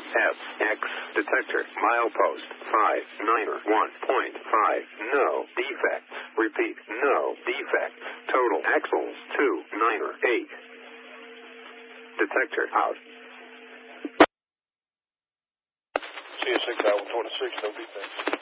FX detector milepost 591.5. No defects. Repeat, no defects. Total axles 298. Detector out. CS6 hour 26, no defects.